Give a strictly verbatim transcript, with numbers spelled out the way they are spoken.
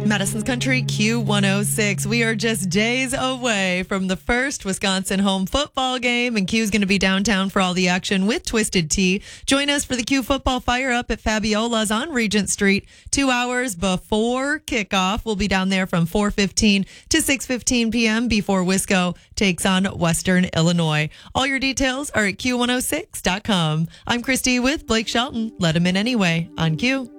Madison's Country Q one oh six. We are just days away from the first Wisconsin home football game, and Q's going to be downtown for all the action with Twisted Tea. Join us for the Q Football Fire Up at Fabiola's on Regent Street, two hours before kickoff. We'll be down there from four fifteen to six fifteen p.m. before Wisco takes on Western Illinois. All your details are at Q one oh six dot com. I'm Christy with Blake Shelton. Let him in anyway on Q.